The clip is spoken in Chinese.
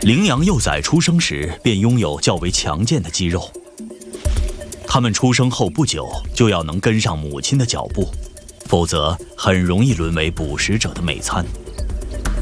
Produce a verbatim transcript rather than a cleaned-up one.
羚羊幼崽出生时便拥有较为强健的肌肉，它们出生后不久就要能跟上母亲的脚步，否则很容易沦为捕食者的美餐。